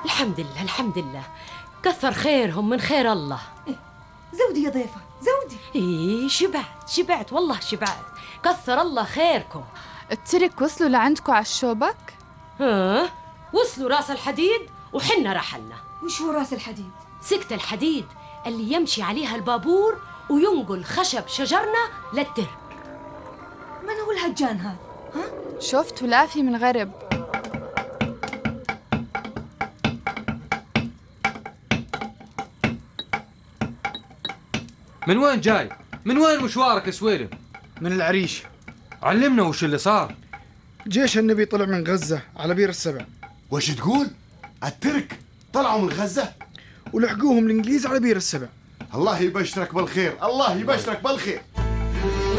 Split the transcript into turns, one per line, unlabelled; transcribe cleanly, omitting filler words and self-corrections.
الحمد لله الحمد لله، كثر خيرهم من خير الله.
زودي يا ضيفة زودي.
إيه شبعت والله شبعت، كثر الله خيركم.
الترك وصلوا لعندكم على الشوبك؟
ها وصلوا راس الحديد وحنا رحلنا.
وش هو راس الحديد؟
سكة الحديد اللي يمشي عليها البابور وينقل خشب شجرنا للترك.
من هو الهجان هذا؟
شفت ولافي من غرب.
من وين جاي؟ من وين مشوارك يا سويلم؟
من العريش.
علمنا وش اللي صار.
جيش النبي طلع من غزة على بير السبع.
وش تقول؟ الترك طلعوا من غزة
ولحقوهم الإنجليز على بير السبع.
الله يبشرك بالخير، الله يبشرك بالخير.